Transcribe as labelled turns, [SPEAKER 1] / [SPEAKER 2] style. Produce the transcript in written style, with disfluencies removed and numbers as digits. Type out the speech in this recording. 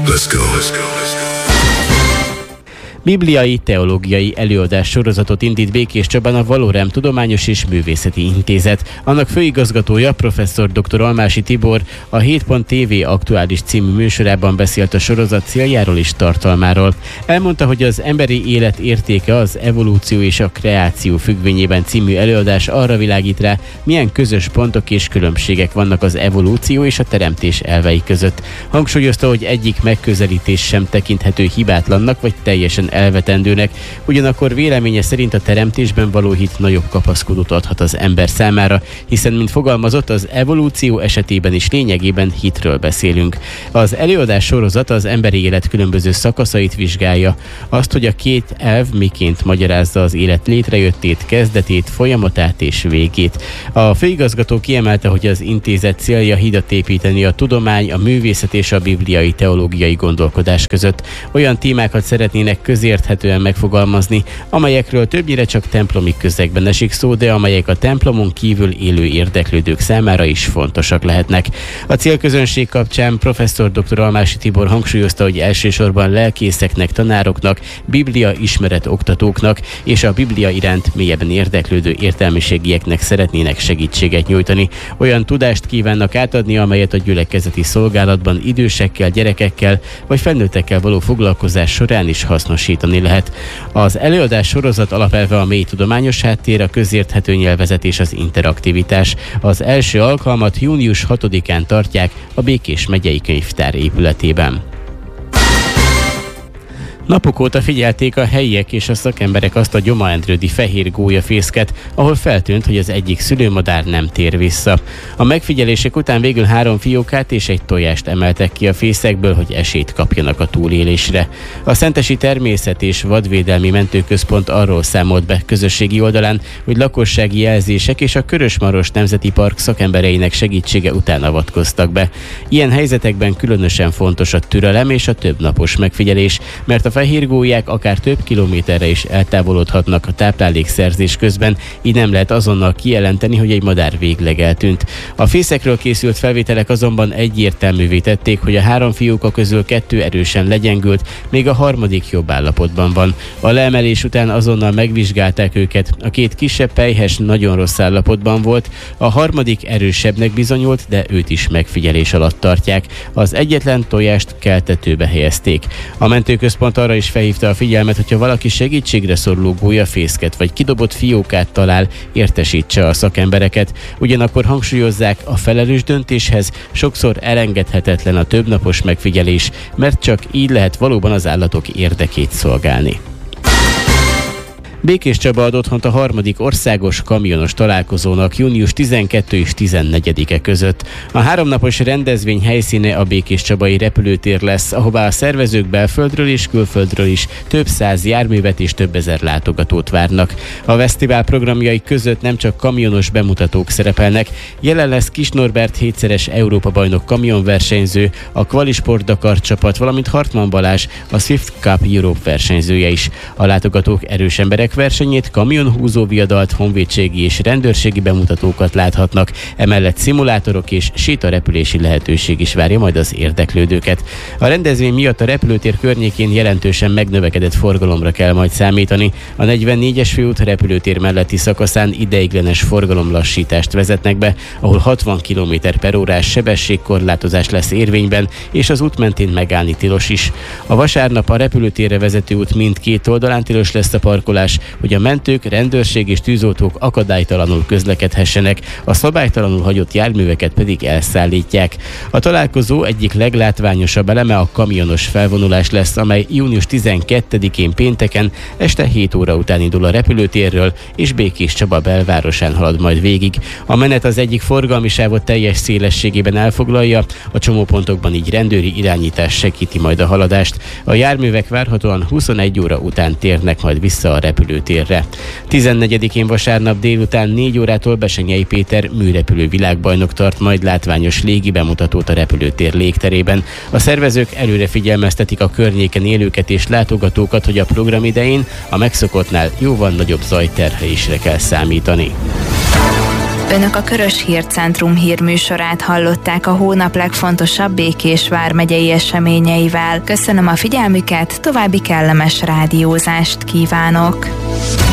[SPEAKER 1] Let's go. Let's go.
[SPEAKER 2] Bibliai teológiai előadás sorozatot indít Békés Csabán a Valorem Tudományos és Művészeti Intézet. Annak főigazgatója, professzor dr. Almási Tibor a 7.tv aktuális című műsorában beszélt a sorozat céljáról és tartalmáról. Elmondta, hogy az emberi élet értéke az evolúció és a kreáció függvényében című előadás arra világít rá, milyen közös pontok és különbségek vannak az evolúció és a teremtés elvei között. Hangsúlyozta, hogy egyik megközelítés sem tekinthető hibátlannak vagy teljesen elvetendőnek, ugyanakkor véleménye szerint a teremtésben való hit nagyobb kapaszkodót adhat az ember számára, hiszen, mint fogalmazott, az evolúció esetében is lényegében hitről beszélünk. Az előadás sorozat az emberi élet különböző szakaszait vizsgálja, azt, hogy a két elv miként magyarázza az élet létrejöttét, kezdetét, folyamatát és végét. A főigazgató kiemelte, hogy az intézet célja hidat építeni a tudomány, a művészet és a bibliai teológiai gondolkodás között. Olyan témákat szeretnének közérthetően megfogalmazni, amelyekről többnyire csak templomi közegben esik szó, de amelyek a templomon kívül élő érdeklődők számára is fontosak lehetnek. A célközönség kapcsán professzor dr. Almási Tibor hangsúlyozta, hogy elsősorban lelkészeknek, tanároknak, biblia ismeret oktatóknak és a biblia iránt mélyebben érdeklődő értelmiségieknek szeretnének segítséget nyújtani. Olyan tudást kívánnak átadni, amelyet a gyülekezeti szolgálatban idősekkel, gyerekekkel vagy felnőttekkel való foglalkozás során is hasznosítani lehet. Az előadás sorozat alapelve a mély tudományos háttér, a közérthető nyelvezet és az interaktivitás. Az első alkalmat június 6-án tartják a Békés megyei könyvtár épületében. Napok óta figyelték a helyiek és a szakemberek azt a gyomaendrődi fehér gólyafészket, ahol feltűnt, hogy az egyik szülőmadár nem tér vissza. A megfigyelések után végül 3 fiókát és egy tojást emeltek ki a fészekből, hogy esélyt kapjanak a túlélésre. A Szentesi Természet és Vadvédelmi Mentőközpont arról számolt be közösségi oldalán, hogy lakossági jelzések és a Körös-Maros Nemzeti Park szakembereinek segítsége után avatkoztak be. Ilyen helyzetekben különösen fontos a türelem és a többnapos megfigyelés, mert a fehérgólyák akár több kilométerre is eltávolodhatnak a táplálékszerzés közben, így nem lehet azonnal kijelenteni, hogy egy madár végleg eltűnt. A fészekről készült felvételek azonban egyértelművé tették, hogy a 3 fióka közül 2 erősen legyengült, még a 3. jobb állapotban van. A leemelés után azonnal megvizsgálták őket. A 2 kisebb pelyhes nagyon rossz állapotban volt, a 3. erősebbnek bizonyult, de őt is megfigyelés alatt tartják. Az egyetlen tojást keltetőbe helyezték. A mentőközpont arra is felhívta a figyelmet, hogyha valaki segítségre szoruló gólyafészket vagy kidobott fiókát talál, értesítse a szakembereket. Ugyanakkor hangsúlyozzák, a felelős döntéshez sokszor elengedhetetlen a többnapos megfigyelés, mert csak így lehet valóban az állatok érdekét szolgálni. Békés Csaba ad otthont a 3. országos kamionos találkozónak június 12 és 14-e között. A 3 napos rendezvény helyszíne a békéscsabai repülőtér lesz, ahová a szervezők belföldről és külföldről is több 100 járművet és több ezer látogatót várnak. A fesztivál programjai között nem csak kamionos bemutatók szerepelnek, jelen lesz Kis Norbert 7-szeres Európa-bajnok kamionversenyző, a Kvalisport Dakar csapat, valamint Hartmann Balázs, a Swift Cup Europe versenyzője is. A látogatók erős emberek versenyét, kamionhúzó viadalt, honvédségi és rendőrségi bemutatókat láthatnak, emellett szimulátorok és sétarepülési lehetőség is várja majd az érdeklődőket. A rendezvény miatt a repülőtér környékén jelentősen megnövekedett forgalomra kell majd számítani. A 44-es főút repülőtér melletti szakaszán ideiglenes forgalomlassítást vezetnek be, ahol 60 km/h sebességkorlátozás lesz érvényben, és az út mentén megállni tilos is. A vasárnap a repülőtérre vezető út mindkét oldalán tilos lesz a parkolás, hogy a mentők, rendőrség és tűzoltók akadálytalanul közlekedhessenek, a szabálytalanul hagyott járműveket pedig elszállítják. A találkozó egyik leglátványosabb eleme a kamionos felvonulás lesz, amely június 12-én pénteken este 7 óra után indul a repülőtérről, és Békés Csaba belvárosán halad majd végig. A menet az egyik forgalmi sávot teljes szélességében elfoglalja, a csomópontokban így rendőri irányítás segíti majd a haladást. A járművek várhatóan 21 óra után térnek majd vissza a repülőtérre. 14-én vasárnap délután 4 órától Besenyei Péter műrepülő világbajnok tart majd látványos légi bemutatót a repülőtér légterében. A szervezők előre figyelmeztetik a környéken élőket és látogatókat, hogy a program idején a megszokottnál jóval nagyobb zajterhelésre kell számítani.
[SPEAKER 1] Önök a Körös Hírcentrum hírműsorát hallották a hónap legfontosabb Békés vármegyei eseményeivel. Köszönöm a figyelmüket, további kellemes rádiózást kívánok!